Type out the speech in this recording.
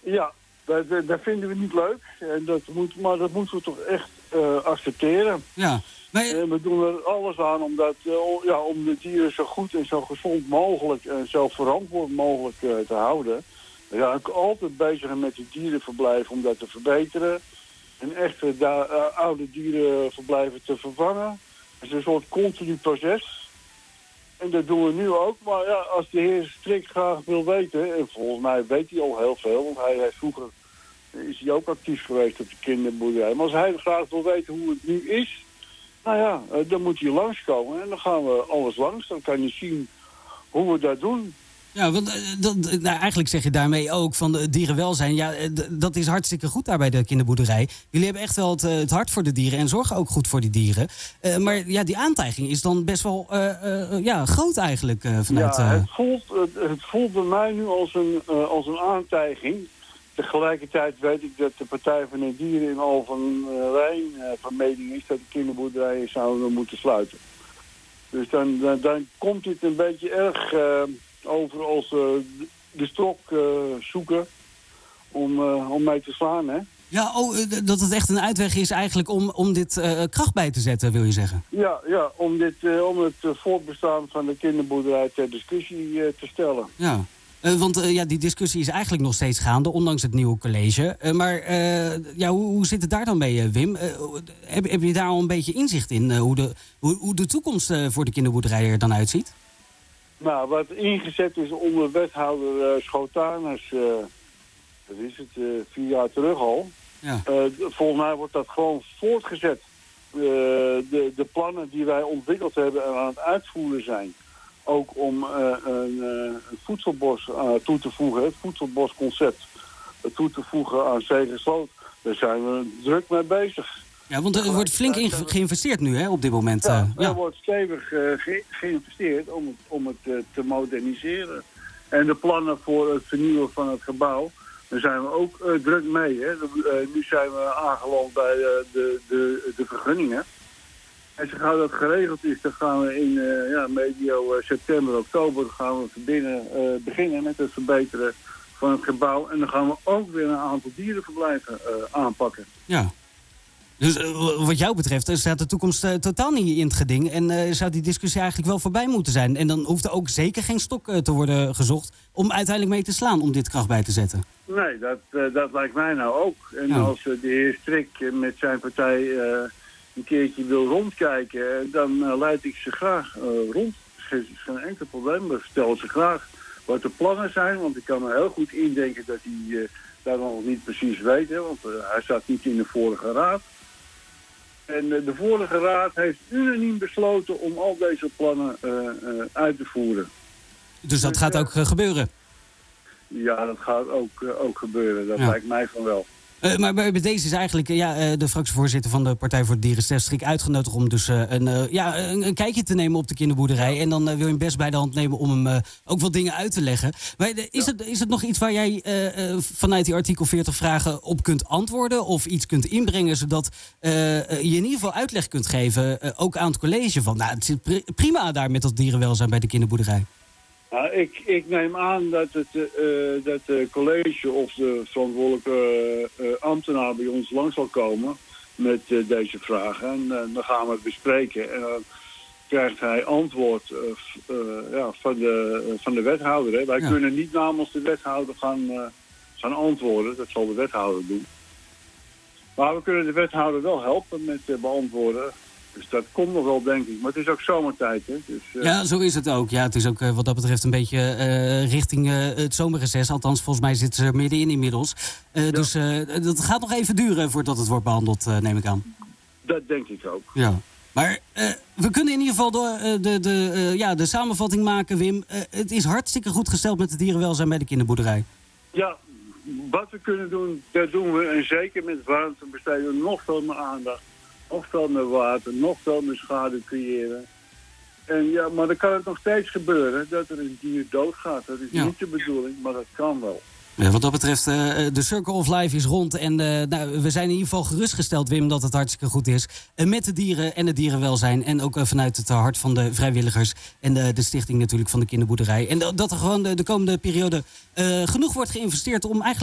Ja, dat vinden we niet leuk. En maar dat moeten we toch echt accepteren. Ja. En we doen er alles aan om de dieren zo goed en zo gezond mogelijk en zo verantwoord mogelijk te houden. We zijn ook altijd bezig met de dierenverblijven om dat te verbeteren. En echt oude dierenverblijven te vervangen. Het is een soort continu proces. En dat doen we nu ook. Maar ja, als de heer Strik graag wil weten, en volgens mij weet hij al heel veel, want hij vroeger is hij ook actief geweest op de kinderboerderij. Maar als hij graag wil weten hoe het nu is, nou ja, dan moet hij langskomen. En dan gaan we alles langs. Dan kan je zien hoe we dat doen. Ja, want eigenlijk zeg je daarmee ook van dierenwelzijn. Ja, dat is hartstikke goed daar bij de kinderboerderij. Jullie hebben echt wel het hart voor de dieren en zorgen ook goed voor die dieren. Maar ja, die aantijging is dan best wel groot eigenlijk vanuit... Ja, het voelt bij mij nu als een aantijging. Tegelijkertijd weet ik dat de Partij van de Dieren in Alphen aan Rijn van mening is dat de kinderboerderijen zouden moeten sluiten. Dus dan komt dit een beetje erg over als de stok zoeken om mee te slaan, hè? Ja, dat het echt een uitweg is eigenlijk om dit kracht bij te zetten, wil je zeggen? Ja, om het voortbestaan van de kinderboerderij ter discussie te stellen. Ja. Want die discussie is eigenlijk nog steeds gaande, ondanks het nieuwe college. Maar hoe zit het daar dan mee, Wim? Heb je daar al een beetje inzicht in hoe de toekomst voor de kinderboerderij er dan uitziet? Nou, wat ingezet is onder wethouder Schotanus, dat is het, 4 jaar terug al. Ja. Volgens mij wordt dat gewoon voortgezet. De plannen die wij ontwikkeld hebben en aan het uitvoeren zijn. Ook om een voedselbos toe te voegen, het voedselbosconcept toe te voegen aan Zegersloot. Daar zijn we druk mee bezig. Ja, want er wordt flink geïnvesteerd nu, hè, op dit moment. Ja, er wordt stevig geïnvesteerd om het te moderniseren. En de plannen voor het vernieuwen van het gebouw, daar zijn we ook druk mee. Hè. Nu zijn we aangeland bij de vergunningen. En zo gauw dat geregeld is, dan gaan we in medio september, oktober gaan we beginnen met het verbeteren van het gebouw. En dan gaan we ook weer een aantal dierenverblijven aanpakken. Ja. Dus wat jou betreft staat de toekomst totaal niet in het geding. En zou die discussie eigenlijk wel voorbij moeten zijn. En dan hoeft er ook zeker geen stok te worden gezocht om uiteindelijk mee te slaan om dit kracht bij te zetten. Nee, dat lijkt mij nou ook. En als de heer Strik met zijn partij een keertje wil rondkijken, dan leid ik ze graag rond. Geen enkel probleem. Ik vertel ze graag wat de plannen zijn. Want ik kan me heel goed indenken dat hij dat nog niet precies weet. Hè, want hij zat niet in de vorige raad. En de vorige raad heeft unaniem besloten om al deze plannen uit te voeren. Dus dat gaat ook gebeuren? Ja, dat gaat ook gebeuren. Dat lijkt mij van wel. Maar bij deze is eigenlijk de fractievoorzitter van de Partij voor de Dieren, Stef Strik, uitgenodigd om dus een kijkje te nemen op de kinderboerderij. En dan wil je hem best bij de hand nemen om hem ook wat dingen uit te leggen. Maar is het nog iets waar jij vanuit die artikel 40 vragen op kunt antwoorden? Of iets kunt inbrengen, zodat je in ieder geval uitleg kunt geven, ook aan het college, van het zit prima daar met dat dierenwelzijn bij de kinderboerderij? Nou, ik neem aan dat het college of de verantwoordelijke ambtenaar bij ons langs zal komen met deze vragen. En dan gaan we het bespreken. En dan krijgt hij antwoord van de wethouder. Hè. Wij kunnen niet namens de wethouder gaan antwoorden. Dat zal de wethouder doen. Maar we kunnen de wethouder wel helpen met beantwoorden. Dus dat komt nog wel, denk ik. Maar het is ook zomertijd, hè. Dus, ja, zo is het ook. Ja, het is ook wat dat betreft een beetje richting het zomerreces. Althans, volgens mij zitten ze er middenin inmiddels. Dus dat gaat nog even duren voordat het wordt behandeld, neem ik aan. Dat denk ik ook. Ja. Maar we kunnen in ieder geval de samenvatting maken, Wim. Het is hartstikke goed gesteld met het dierenwelzijn bij de kinderboerderij. Ja, wat we kunnen doen, dat doen we. En zeker met warmte besteden we nog veel meer aandacht. Nog veel meer water, nog veel meer schade creëren. En ja, maar dan kan het nog steeds gebeuren dat er een dier doodgaat. Dat is niet de bedoeling, maar dat kan wel. Ja, wat dat betreft, de Circle of Life is rond. En we zijn in ieder geval gerustgesteld, Wim, dat het hartstikke goed is. Met de dieren en het dierenwelzijn. En ook vanuit het hart van de vrijwilligers. En de stichting natuurlijk van de kinderboerderij. En dat er gewoon de komende periode genoeg wordt geïnvesteerd om eigenlijk